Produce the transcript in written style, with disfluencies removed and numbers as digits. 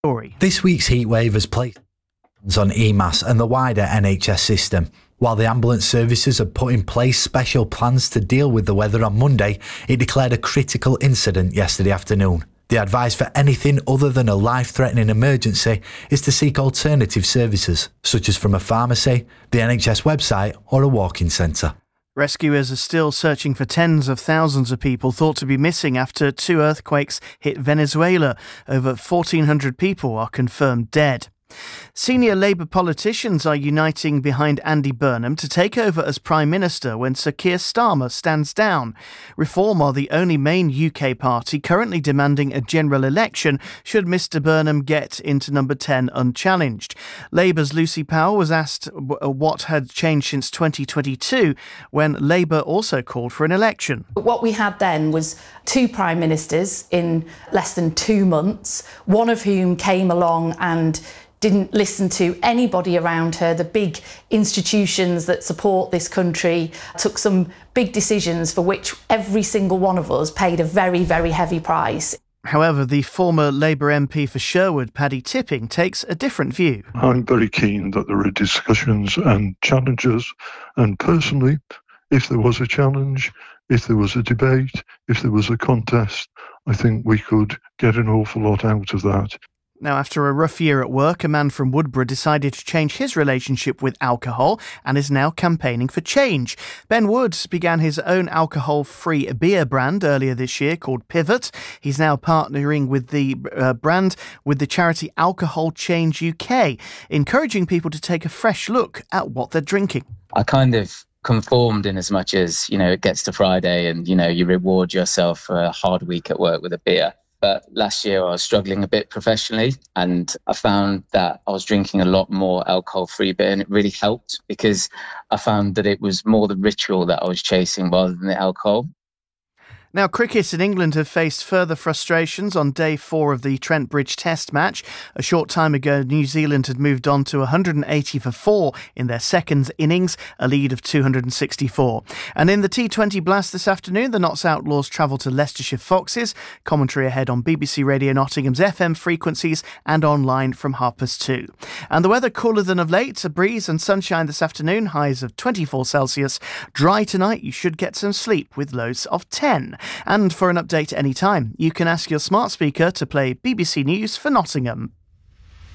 story. This week's heatwave has placed on EMAS and the wider NHS system. While the ambulance services had put in place special plans to deal with the weather on Monday, it declared a critical incident yesterday afternoon. The advice for anything other than a life-threatening emergency is to seek alternative services, such as from a pharmacy, the NHS website or a walk-in centre. Rescuers are still searching for tens of thousands of people thought to be missing after 2 earthquakes hit Venezuela. Over 1,400 people are confirmed dead. Senior Labour politicians are uniting behind Andy Burnham to take over as Prime Minister when Sir Keir Starmer stands down. Reform are the only main UK party currently demanding a general election should Mr Burnham get into number 10 unchallenged. Labour's Lucy Powell was asked what had changed since 2022 when Labour also called for an election. What we had then was 2 Prime Ministers in less than 2 months, one of whom came along and didn't listen to anybody around her. The big institutions that support this country took some big decisions for which every single one of us paid a very, very heavy price. However, the former Labour MP for Sherwood, Paddy Tipping, takes a different view. I'm very keen that there are discussions and challenges, and personally, if there was a challenge, if there was a debate, if there was a contest, I think we could get an awful lot out of that. Now, after a rough year at work, a man from Woodborough decided to change his relationship with alcohol and is now campaigning for change. Ben Woods began his own alcohol-free beer brand earlier this year called Pivot. He's now partnering with the brand with the charity Alcohol Change UK, encouraging people to take a fresh look at what they're drinking. I kind of conformed in as much as, it gets to Friday and, you reward yourself for a hard week at work with a beer. But last year I was struggling a bit professionally and I found that I was drinking a lot more alcohol-free beer, and it really helped because I found that it was more the ritual that I was chasing rather than the alcohol. Now, cricket in England have faced further frustrations on day 4 of the Trent Bridge Test match. A short time ago, New Zealand had moved on to 180 for 4 in their second innings, a lead of 264. And in the T20 Blast this afternoon, the Notts Outlaws travel to Leicestershire Foxes. Commentary ahead on BBC Radio Nottingham's FM frequencies and online from 2:30. And the weather cooler than of late, a breeze and sunshine this afternoon, highs of 24 Celsius. Dry tonight, you should get some sleep with lows of 10. And for an update anytime, you can ask your smart speaker to play BBC News for Nottingham.